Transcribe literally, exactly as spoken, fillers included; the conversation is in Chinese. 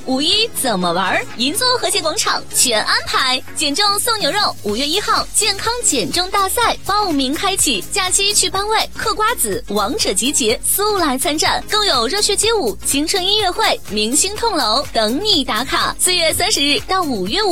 五一怎么玩？银座和谐广场全安排，减重送牛肉，五月一号健康减重大赛报名开启，假期去班位嗑瓜子，王者集结，速来参战，更有热血街舞、青春音乐会、明星痛楼等你打卡。四月三十日到五月五